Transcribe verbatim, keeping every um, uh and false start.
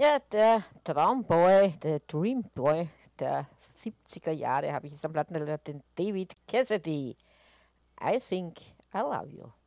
Ja, der Traumboy, der Dreamboy der siebziger Jahre habe ich jetzt am Plattenteller, den David Cassidy. I think I love you.